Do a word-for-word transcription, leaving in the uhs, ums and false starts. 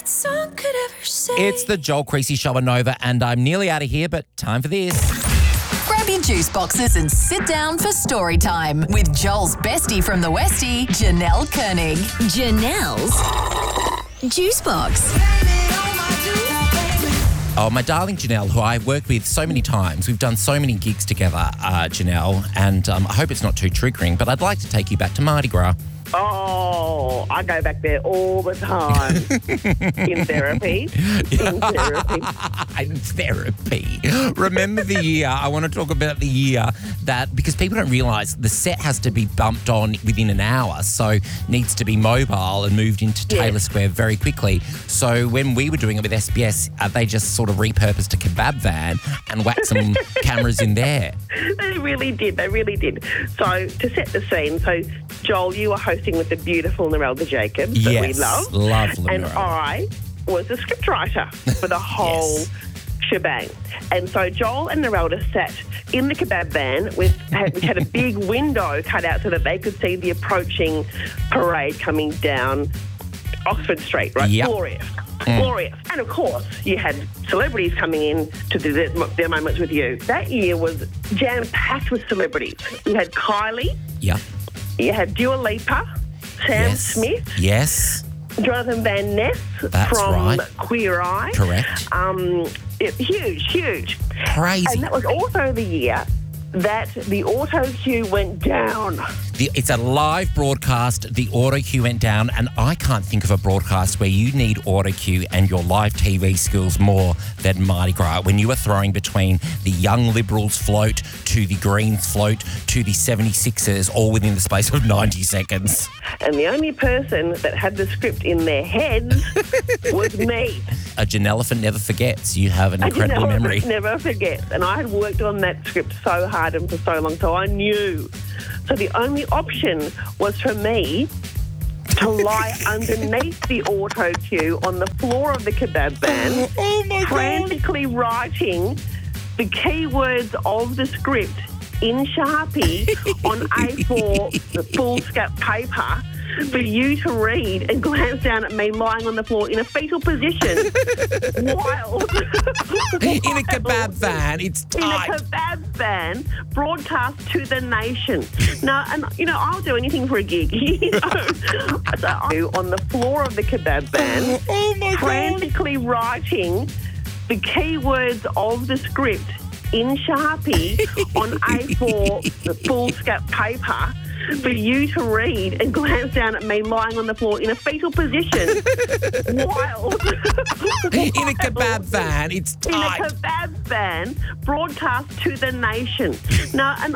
that song could ever say. It's the Joel Creasy Show on Nova, and I'm nearly out of here, but time for this. Grab your juice boxes and sit down for story time with Joel's bestie from the Westie, Janelle Koenig. Janelle's Juice Box. Oh, my darling Janelle, who I've worked with so many times. We've done so many gigs together, uh, Janelle, and um, I hope it's not too triggering, but I'd like to take you back to Mardi Gras. Oh, I go back there all the time in therapy. In therapy. In therapy. Remember the year, I want to talk about the year that, because people don't realise the set has to be bumped on within an hour, so needs to be mobile and moved into Taylor Yes. Square very quickly. So when we were doing it with S B S, uh, they just sort of repurposed a kebab van and whacked some cameras in there. They really did. They really did. So to set the scene, so Joel, you were hosting with the beautiful Narelda Jacobs that Yes, we love. love And Narelda. I was the scriptwriter for the whole Yes. shebang. And so Joel and Narelda sat in the kebab van with, which had a big window cut out so that they could see the approaching parade coming down Oxford Street, right? Yep. Glorious. Glorious. And of course, you had celebrities coming in to do their, their moments with you. That year was jam-packed with celebrities. You had Kylie, Yeah. you had Dua Lipa, Sam Yes. Smith, Yes. Jonathan Van Ness That's from right. Queer Eye. Correct. Um, it, huge, huge. Crazy. And that was also the year that the auto cue went down. The, it's a live broadcast. The auto cue went down, and I can't think of a broadcast where you need auto cue and your live T V skills more than Mardi Gras. When you were throwing between the Young Liberals float to the Greens float to the seventy-sixers, all within the space of ninety seconds. And the only person that had the script in their heads was me. A Janelephant never forgets. You have an incredible never, memory. Never forget. And I had worked on that script so hard and for so long, so I knew. So the only option was for me to lie underneath the auto cue on the floor of the kebab van, Oh, my frantically writing the keywords of the script in Sharpie on A four foolscap paper for you to read and glance down at me lying on the floor in a fetal position. Wild. In a kebab van, it's In a tight. kebab van, broadcast to the nation. Now, and you know, I'll do anything for a gig. You know, so I on the floor of the kebab van, Oh, my frantically writing the keywords of the script in Sharpie on A four foolscap paper for you to read and glance down at me lying on the floor in a fetal position. Wild. In a kebab van, it's In a tight. kebab van, broadcast to the nation. Now, and